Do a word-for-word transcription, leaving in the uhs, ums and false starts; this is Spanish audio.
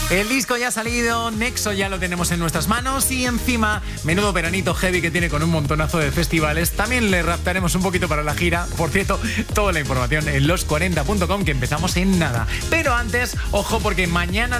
El disco ya ha salido, Nexo ya lo tenemos en nuestras manos y encima, menudo veranito heavy que tiene con un montonazo de festivales. También le raptaremos un poquito para la gira. Por cierto, toda la información en los cuarenta punto com, que empezamos en nada. Pero antes, ojo, porque mañana